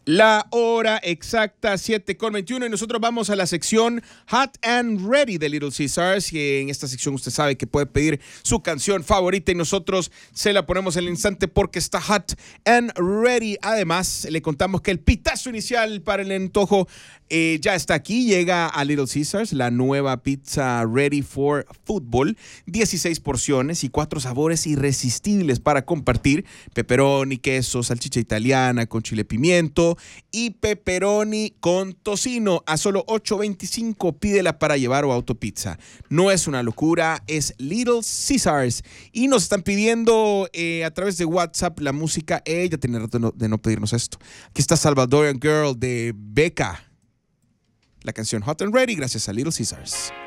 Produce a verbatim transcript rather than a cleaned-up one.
La hora exacta, siete con veintiuno, y nosotros vamos a la sección Hot and Ready de Little Caesars. Y en esta sección usted sabe que puede pedir su canción favorita y nosotros se la ponemos en el instante porque está Hot and Ready. Además, le contamos que el pitazo inicial para el antojo eh, ya está aquí. Llega a Little Caesars la nueva pizza Ready for Football. dieciséis porciones y cuatro sabores irresistibles para compartir: pepperoni, queso, salchicha italiana con chile pimiento y pepperoni con tocino. A solo ocho veinticinco, pídela para llevar o autopizza. No es una locura, es Little Caesars. Y nos están pidiendo eh, a través de WhatsApp la música. Ella tiene rato de no, de no pedirnos esto. Aquí está Salvadorian Girl de Becca. La canción Hot and Ready gracias a Little Caesars.